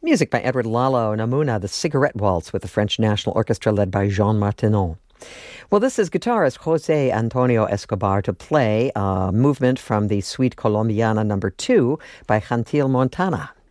Music by Edward Lalo Namuna, the Cigarette Waltz with the French National Orchestra led by Jean Martineau. Well, this is guitarist Jose Antonio Escobar to play a movement from the Suite Colombiana No. 2 by Gentil Montana.